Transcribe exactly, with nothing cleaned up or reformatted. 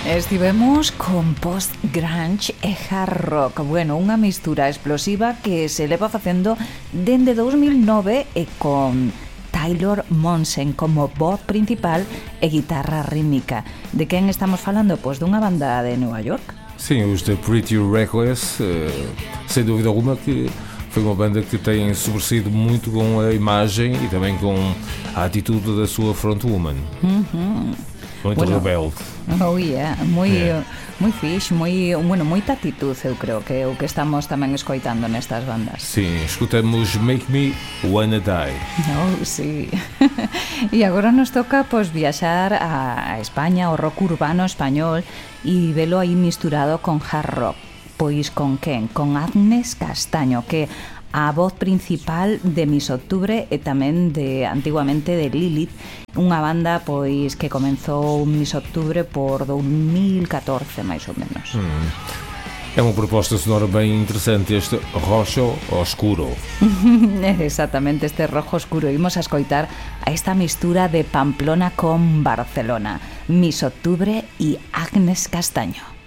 Estivemos con post-grunge e hard rock. Bueno, unha mistura explosiva que se leva facendo dende dous mil nove e con Taylor Momsen como voz principal e guitarra rítmica. De quen estamos falando? Pois dunha banda de Nova York. Sim, os The Pretty Reckless, uh, sem dúvida alguma que foi uma banda que tem sobressaído muito com a imagem e também com a atitude da sua frontwoman. Uhum. Muito bueno, rebelde. Oh yeah, moi Yeah. moi fixe, moi, bueno, moita actitud, eu creo que é o que estamos tamén escoitando nestas bandas. Sim, escutamos Make Me Wanna Die. Oh, sí. E agora nos toca pois viaxar a España, ao rock urbano español e velo aí misturado con hard rock. Pois con quen? Con Agnes Castaño, que a voz principal de Miss Octubre e tamén de antiguamente de Lilith, unha banda pois que comenzou Miss Octubre por dos mil catorce máis ou menos. Hum. É uma proposta sonora bem interessante, este roxo oscuro. Exactamente, este rojo oscuro. Imos a escoitar a esta mistura de Pamplona con Barcelona, Miss Octubre e Agnes Castaño.